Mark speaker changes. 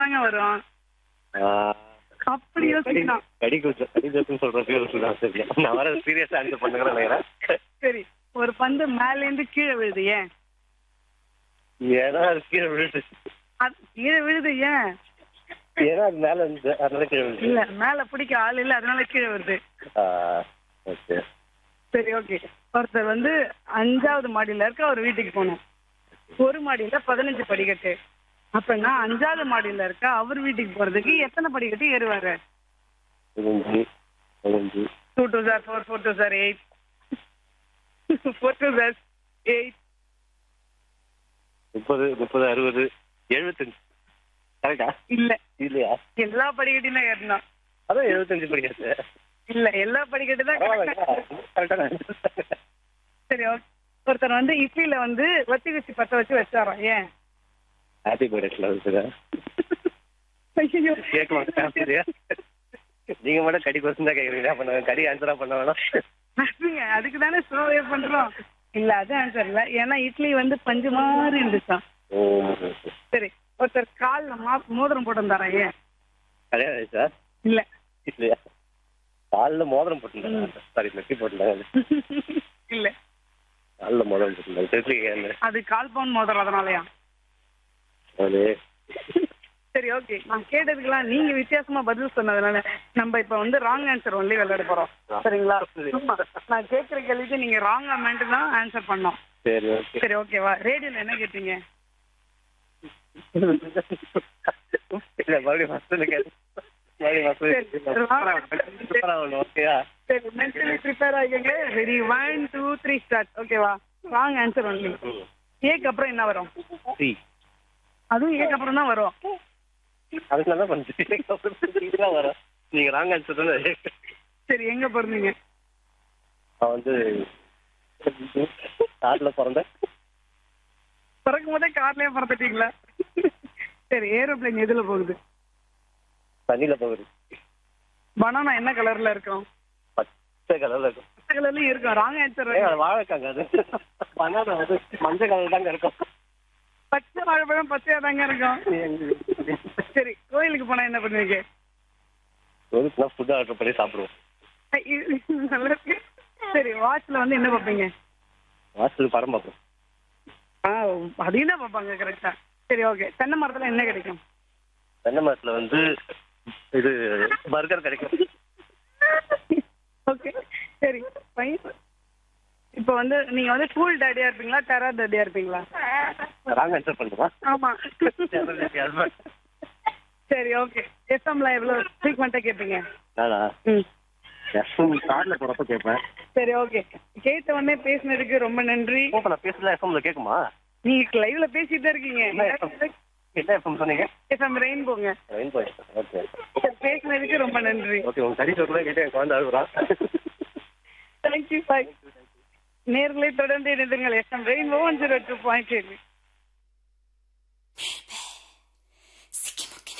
Speaker 1: தாங்க வரும்.
Speaker 2: ஆ,
Speaker 1: அப்படி யோசிக்கலாம்.
Speaker 2: கடிதத்துன்னு சொல்றப்பே யோசிச்சுதான் சரி. நான் வர சீரியஸா ஆன்சர் பண்ணுங்கன்னு நினைக்கிறேன்.
Speaker 1: சரி, ஒரு பந்து மேலேருந்து கீழே விழுது ஏன்?
Speaker 2: ஏன்னா அது கீழே விழுது.
Speaker 1: அது கீழே விழுது ஏன்?
Speaker 2: ஏன்னா அது மேல இருந்து அதனால கீழே விழுது.
Speaker 1: இல்ல, மேல பிடிக்க ஆள் இல்ல, அதனால கீழே வருது.
Speaker 2: ஆ, ஓகே.
Speaker 1: சரி, ஓகே. ஒருத்தர் வந்து 5வது மாடியில இருக்க ஒரு வீட்டுக்கு போகணும். ஒரு மாடியில 15 படிக்கட்டு. அப்பன்னா 5வது மாடியில இருக்க அவர் வீட்டுக்கு போறதுக்கு எத்தனை படிக்கட்டு ஏறுவாரு?
Speaker 2: 15, 15.
Speaker 1: 2 2 சார் 4, 4 2 சார் 8, 4 2 சார் 8.
Speaker 2: 30, 30, 60, 75. கரெக்டா?
Speaker 1: இல்ல,
Speaker 2: இல்லையா?
Speaker 1: எல்லா படிக்கட்டையும் ஏறணும்.
Speaker 2: அதான் 75 படிக்கிறது.
Speaker 1: இல்ல, எல்லா படிக்கட்டு தான்
Speaker 2: பரவாயில்லையா? கரெக்டா தான்.
Speaker 1: சரி, ஓகே. ஒருத்தர் வந்து இட்லியில வந்து வத்தி வச்சு பத்த வச்சு வச்சாராம் ஏன்?
Speaker 2: ஹாப்பி பர்த்டேல இருக்குதா?
Speaker 1: ஐயோ.
Speaker 2: கேட்க மாட்டேன் சரியா? நீங்க மட்டும் கடி கொஸ்டின் தான் கேக்குறீங்க. அப்ப நான் கடி ஆன்சரா பண்ண வேணாம்.
Speaker 1: அதுங்க, அதுக்கு தானே ஸ்லோவே பண்றோம். இல்ல, அது ஆன்சர் இல்ல. ஏன்னா இட்லி வந்து பஞ்சு மாதிரி இருந்துச்சாம்.
Speaker 2: ஓ,
Speaker 1: சரி, ஒருத்தர் கால்ல மோதிரம் போட்டிருந்தாரா ஏன்?
Speaker 2: கல்யாணம் ஆயிடுச்சா?
Speaker 1: இல்ல.
Speaker 2: இல்லையா? காலில் மோதிரம் போட்டுருந்தாங்க. சாரி, மெட்டி போட்டுருந்தாங்க.
Speaker 1: இல்ல,
Speaker 2: காலில் மோதிரம் போட்டுருந்தாங்க. தெரிஞ்சுக்க
Speaker 1: அது கால் பவுன் மோதிரம், அதனாலயா?
Speaker 2: அது
Speaker 1: சரி, ஓகே. நான் கேட்டதுக்கெல்லாம் நீங்க வித்தியாசமா பதில் சொன்னதுனால நம்ம இப்ப வந்து ராங் ஆன்சர் ஒன்லி விளையாட போறோம். சரிங்களா? ஆமா. நான் கேட்கிற கேள்விக்கு நீங்க ராங் அமெண்ட் தான் ஆன்சர் பண்ணோம்.
Speaker 2: சரி, ஓகே.
Speaker 1: சரி, ஓகேவா? ரேடியோல என்ன கேட்டீங்க?
Speaker 2: இல்ல, மறுபடியும் ஃபர்ஸ்ட்ல கேட்டேன். ஓகேயா?
Speaker 1: சரி, மென்டலி ப்ரிப்பேர் ஆகிங்க. Ready, 1 2 3 start. ஓகேவா? Wrong answer only. ஏக்கு அப்புறம் என்ன வரும்?
Speaker 2: சி.
Speaker 1: அதுவும் ஏக்கு அப்புறம் தான் வரும்.
Speaker 2: அதுக்கு தான் பண்ணுறேன். இதெல்லாம் வரும். நீங்க ராங் ஆன்சர் தானே.
Speaker 1: சரி, எங்க பிறந்தீங்க?
Speaker 2: நான் வந்து காட்டில் பிறந்தேன்.
Speaker 1: பிறக்கும் போதே கார்லயே பறந்துட்டீங்களா? சரி, ஏரோப்ளேன் எதுல போகுது?
Speaker 2: தண்ணியில போகுது.
Speaker 1: பனானா என்ன கலர்ல இருக்கும்?
Speaker 2: பச்சை கலர்ல இருக்கும்.
Speaker 1: பச்சை கலர்லயும் இருக்கும். Wrong answer.
Speaker 2: அது வாழைக்காங்க. அது பனானா வந்து மஞ்சள் கலர் தாங்க இருக்கும்.
Speaker 1: பச்சை வாழைப்பழம் பச்சையா தாங்க இருக்கும். சரி, கோயிலுக்கு போனா என்ன பண்ணுவீங்க?
Speaker 2: ஃபுட் ஆர்டர் பண்ணி சாப்பிடுவோம்.
Speaker 1: நல்லா இருக்கு. சரி, வாட்ச்ல வந்து என்ன பார்ப்பீங்க?
Speaker 2: வாசல் படம் பார்ப்போம்.
Speaker 1: அதையும் தான் பார்ப்பாங்க. கரெக்டா. சரி, ஓகே. தென்னை மரத்துல என்ன கிடைக்கும்?
Speaker 2: தென்னை மரத்துல வந்து இது பர்கர் கிடைக்கும்.
Speaker 1: ஓகே, சரி, ஃபைன். இப்போ வந்து நீங்க வந்து கூல் டேடியா இருப்பீங்களா, டெரர் டேடியா இருப்பீங்களா?
Speaker 2: ராங் ஆன்சர் பண்ணுமா?
Speaker 1: ஆமா. சரி, ஓகே. எஃப்எம்ல எவ்வளவு ஃப்ரீக்வெண்டா கேட்பீங்க?
Speaker 2: நானா
Speaker 1: ம்.
Speaker 2: எஃப்எம் கார்ல போறப்ப கேட்பேன்.
Speaker 1: சரி, ஓகே. கேட்ட உடனே பேசினதுக்கு ரொம்ப நன்றி.
Speaker 2: இப்போ நான் பேசல எஃப்எம்ல கேட்குமா?
Speaker 1: நீங்க லைவ்ல பேசிட்டு தான் இருக்கீங்க.
Speaker 2: என்ன எஃப்எம் சொன்னீங்க?
Speaker 1: எஃப்எம் ரெயின்போங்க.
Speaker 2: ரெயின்போ. ஓகே.
Speaker 1: சரி, பேசினதுக்கு ரொம்ப நன்றி.
Speaker 2: ஓகே, உங்க கறி சொல்றத கேட்டு என் குழந்தை அழுகுறான்.
Speaker 1: தேங்க்யூ. பாய். நேர்களை தொடர்ந்து இணைந்துங்கள். FM rainbow 102.8.